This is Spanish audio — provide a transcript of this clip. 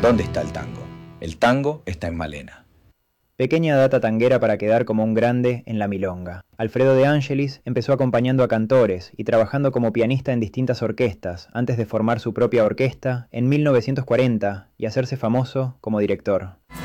¿Dónde está el tango? El tango está en Malena. Pequeña data tanguera para quedar como un grande en la milonga. Alfredo de Angelis empezó acompañando a cantores y trabajando como pianista en distintas orquestas antes de formar su propia orquesta en 1940 y hacerse famoso como director.